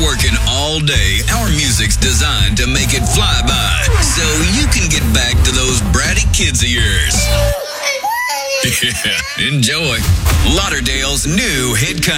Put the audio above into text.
working all day, our music's designed to make it fly by, so you can get back to those bratty kids of yours. Yeah, enjoy Lauderdale's new hit country.